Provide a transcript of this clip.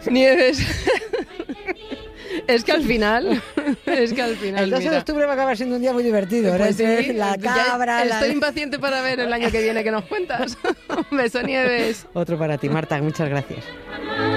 Nieves. Es que al final, El 12 de mira. octubre va a acabar siendo un día muy divertido. Pues sí, la ya cabra... estoy impaciente para ver el año que viene que nos cuentas. Un beso, Nieves. Otro para ti, Marta, muchas gracias.